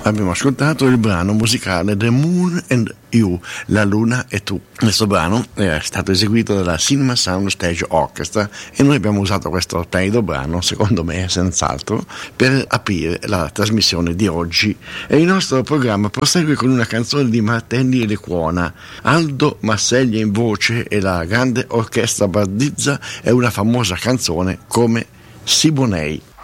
Abbiamo ascoltato il brano musicale The Moon and You, La Luna e Tu. Questo brano è stato eseguito dalla Cinema Sound Stage Orchestra e noi abbiamo usato questo splendido brano, secondo me senz'altro, per aprire la trasmissione di oggi. E il nostro programma prosegue con una canzone di Martelli e Lecuona. Aldo Marseglia in voce e la grande orchestra Bardizza è una famosa canzone come Siboney.